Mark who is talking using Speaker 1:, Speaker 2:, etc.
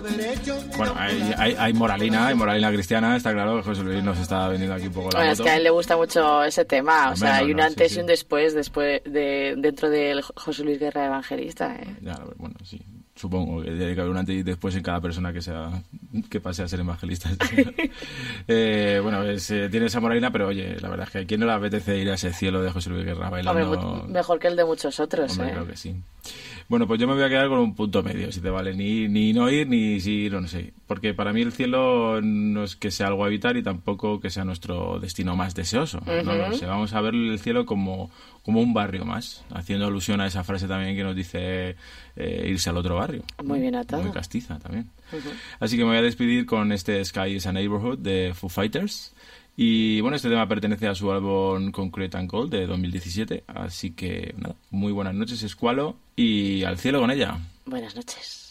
Speaker 1: Bueno, hay moralina cristiana, está claro que José Luis nos está vendiendo aquí un poco la moto.
Speaker 2: Es que a él le gusta mucho ese tema, o sea, hay un antes y un después dentro del José Luis Guerra Evangelista.
Speaker 1: Ya, bueno, sí. Supongo que tiene que haber un antes y después en cada persona que pase a ser evangelista. Bueno, tiene esa moralina, pero oye, la verdad es que a quién no le apetece ir a ese cielo de José Luis Guerra bailando.
Speaker 2: Hombre, mejor que el de muchos otros.
Speaker 1: Hombre, creo que sí. Bueno, pues yo me voy a quedar con un punto medio, si te vale. Ni no ir, ni sí ir, no sé. Porque para mí el cielo no es que sea algo a evitar y tampoco que sea nuestro destino más deseoso. No sé, vamos a ver el cielo como un barrio más, haciendo alusión a esa frase también que nos dice irse al otro barrio.
Speaker 2: Muy bien atado.
Speaker 1: Muy castiza también. Así que me voy a despedir con este Sky is a Neighborhood de Foo Fighters. Y bueno, este tema pertenece a su álbum Concrete and Cold de 2017. Así que nada, muy buenas noches, Escualo, y al cielo con ella.
Speaker 2: Buenas noches.